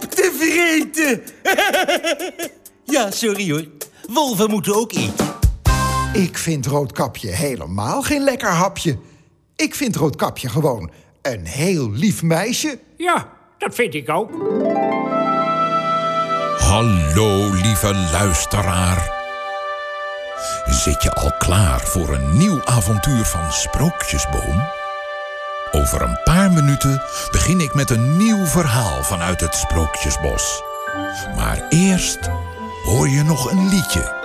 te vreten. Ja, sorry hoor. Wolven moeten ook eten. Ik vind Roodkapje helemaal geen lekker hapje. Ik vind Roodkapje gewoon een heel lief meisje. Ja, dat vind ik ook. Hallo, lieve luisteraar. Zit je al klaar voor een nieuw avontuur van Sprookjesboom? Over een paar minuten begin ik met een nieuw verhaal vanuit het Sprookjesbos. Maar eerst hoor je nog een liedje.